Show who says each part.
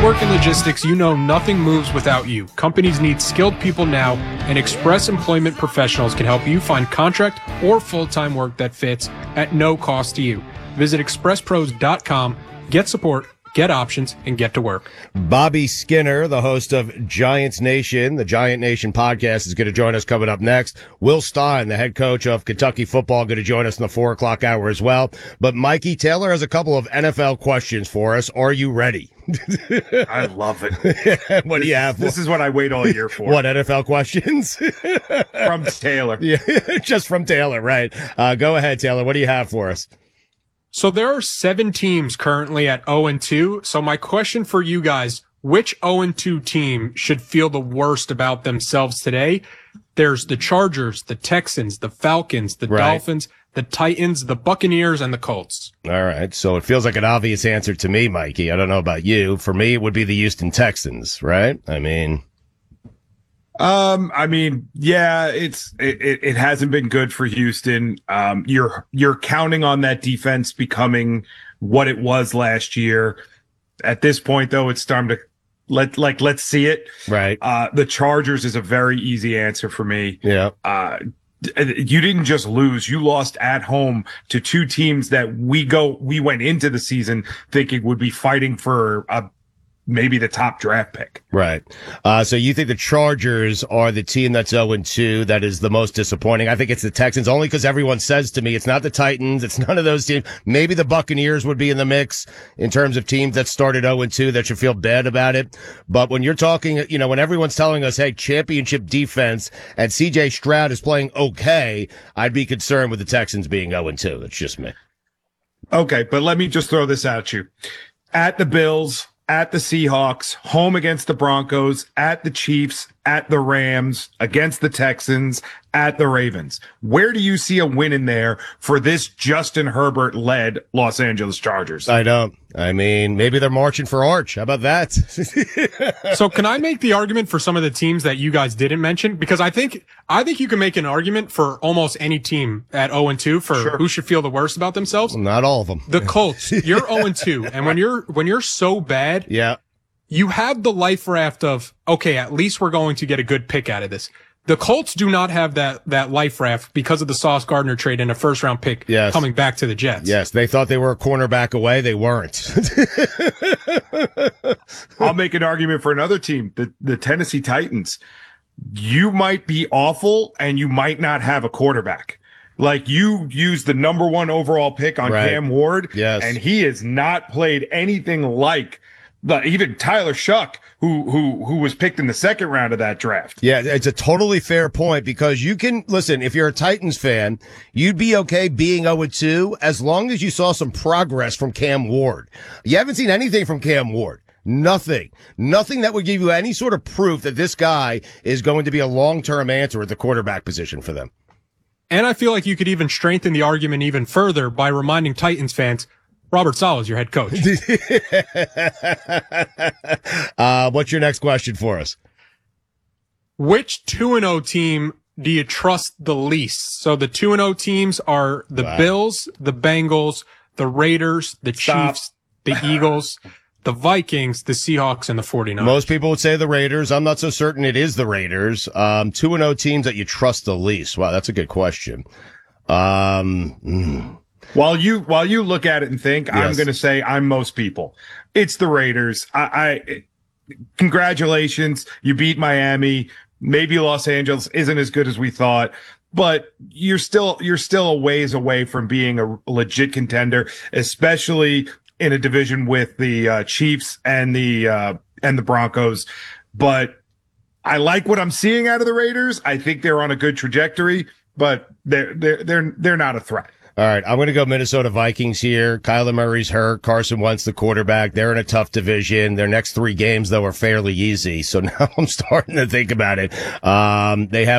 Speaker 1: you work in logistics, you know nothing moves without you. Companies need skilled people now, and Express Employment Professionals can help you find contract or full-time work that fits at no cost to you. Visit expresspros.com, get support, get options, and get to work.
Speaker 2: Bobby Skinner, the host of Giants Nation, the Giant Nation podcast, is going to join us coming up next. Will Stein, the head coach of Kentucky football, going to join us in the 4 o'clock hour as well. But Mikey Taylor has a couple of NFL questions for us. Are you ready?
Speaker 3: I love it.
Speaker 2: What do you have?
Speaker 3: This is what I wait all year for.
Speaker 2: What, NFL questions?
Speaker 3: From Taylor.
Speaker 2: Yeah, just from Taylor, right. Go ahead, Taylor. What do you have for us?
Speaker 1: So there are 7 teams currently at 0-2. So my question for you guys, which 0-2 team should feel the worst about themselves today? There's the Chargers, the Texans, the Falcons, the Dolphins, the Titans, the Buccaneers, and the Colts.
Speaker 2: All right. So it feels like an obvious answer to me, Mikey. I don't know about you. For me, it would be the Houston Texans, right?
Speaker 3: Yeah, it hasn't been good for Houston. You're counting on that defense becoming what it was last year. At this point, though, it's time to let's see it.
Speaker 2: Right.
Speaker 3: The Chargers is a very easy answer for me.
Speaker 2: Yeah.
Speaker 3: You didn't just lose. You lost at home to 2 teams that we went into the season thinking would be fighting for maybe the top draft pick.
Speaker 2: Right. So you think the Chargers are the team that's 0-2 that is the most disappointing? I think it's the Texans, only because everyone says to me it's not the Titans, it's none of those teams. Maybe the Buccaneers would be in the mix in terms of teams that started 0-2 that should feel bad about it. But when you're talking, when everyone's telling us, hey, championship defense and C.J. Stroud is playing okay, I'd be concerned with the Texans being 0-2. That's just me.
Speaker 3: Okay, but let me just throw this at you. At the Bills, at the Seahawks, home against the Broncos, at the Chiefs, at the Rams, against the Texans, at the Ravens. Where do you see a win in there for this Justin Herbert-led Los Angeles Chargers?
Speaker 2: I don't. Maybe they're marching for Arch. How about that?
Speaker 1: So can I make the argument for some of the teams that you guys didn't mention? Because I think you can make an argument for almost any team at 0-2 for who should feel the worst about themselves.
Speaker 2: Well, not all of them.
Speaker 1: The Colts, you're 0-2. And when you're so bad,
Speaker 2: yeah,
Speaker 1: you have the life raft of, okay, at least we're going to get a good pick out of this. The Colts do not have that life raft because of the Sauce Gardner trade and a first round pick coming back to the Jets.
Speaker 2: Yes, they thought they were a cornerback away. They weren't.
Speaker 3: I'll make an argument for another team, the Tennessee Titans. You might be awful and you might not have a quarterback. Like, you used the number 1 overall pick on Cam Ward, and he has not played anything like even Tyler Shuck, who was picked in the 2nd round of that draft.
Speaker 2: Yeah, it's a totally fair point, because you can listen, if you're a Titans fan, you'd be okay being 0-2 as long as you saw some progress from Cam Ward. You haven't seen anything from Cam Ward. Nothing that would give you any sort of proof that this guy is going to be a long-term answer at the quarterback position for them.
Speaker 1: And I feel like you could even strengthen the argument even further by reminding Titans fans, Robert Saleh is your head coach.
Speaker 2: What's your next question for us?
Speaker 1: Which 2-0 team do you trust the least? So the 2-0 teams are the Bills, the Bengals, the Raiders, the Chiefs, the Eagles, the Vikings, the Seahawks, and the 49ers.
Speaker 2: Most people would say the Raiders. I'm not so certain it is the Raiders. 2-0 teams that you trust the least. Wow, that's a good question.
Speaker 3: While you look at it and think, I'm going to say I'm most people. It's the Raiders. Congratulations. You beat Miami. Maybe Los Angeles isn't as good as we thought, but you're still a ways away from being a legit contender, especially in a division with the Chiefs and the Broncos. But I like what I'm seeing out of the Raiders. I think they're on a good trajectory, but they're not a threat.
Speaker 2: All right, I'm going to go Minnesota Vikings here. Kyler Murray's hurt. Carson Wentz, the quarterback. They're in a tough division. Their next 3 games, though, are fairly easy. So now I'm starting to think about it. They have